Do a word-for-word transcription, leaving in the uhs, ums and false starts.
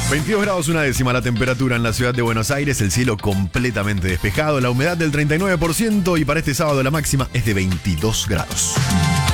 veintidós grados una décima la temperatura en la ciudad de Buenos Aires, el cielo completamente despejado, la humedad del treinta y nueve por ciento y para este sábado la máxima es de veintidós grados.